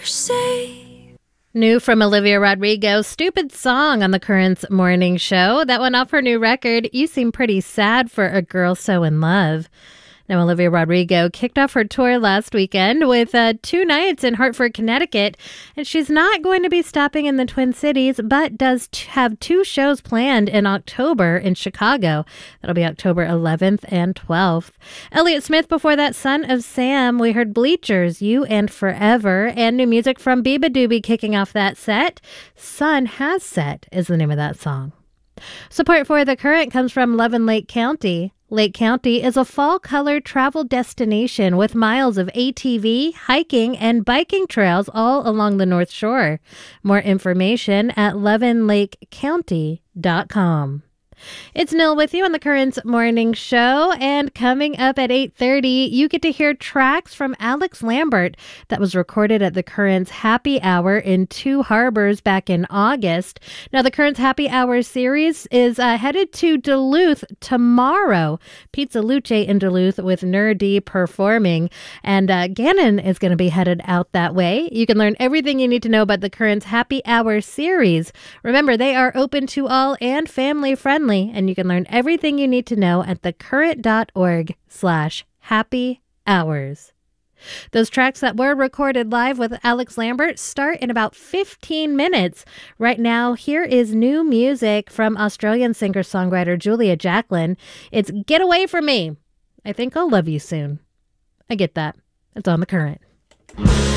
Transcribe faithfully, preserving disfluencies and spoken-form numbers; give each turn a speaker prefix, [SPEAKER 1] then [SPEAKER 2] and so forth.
[SPEAKER 1] say.
[SPEAKER 2] New from Olivia Rodrigo, Stupid Song on the Currents Morning Show. That one off her new record, You Seem Pretty Sad for a Girl So in Love. Now, Olivia Rodrigo kicked off her tour last weekend with uh, two nights in Hartford, Connecticut, and she's not going to be stopping in the Twin Cities, but does t- have two shows planned in October in Chicago. That'll be October eleventh and twelfth. Elliott Smith before that, Son of Sam. We heard Bleachers, You and Forever, and new music from Biba Doobie kicking off that set. Sun Has Set is the name of that song. Support for The Current comes from Love in Lake County. Lake County is a fall-colored travel destination with miles of A T V, hiking, and biking trails all along the North Shore. More information at love in lake county dot com. It's Nil with you on the Currents Morning Show, and coming up at eight thirty, you get to hear tracks from Alex Lambert that was recorded at the Currents Happy Hour in Two Harbors back in August. Now, the Currents Happy Hour series is uh, headed to Duluth tomorrow. Pizza Luce in Duluth with Nerdy performing, and uh, Gannon is going to be headed out that way. You can learn everything you need to know about the Currents Happy Hour series. Remember, they are open to all and family-friendly. And you can learn everything you need to know at thecurrent.org slash happy hours. Those tracks that were recorded live with Alex Lambert start in about fifteen minutes. Right now, here is new music from Australian singer-songwriter Julia Jacklin. It's Get Away From Me. I Think I'll Love You Soon. I get that. It's on The Current.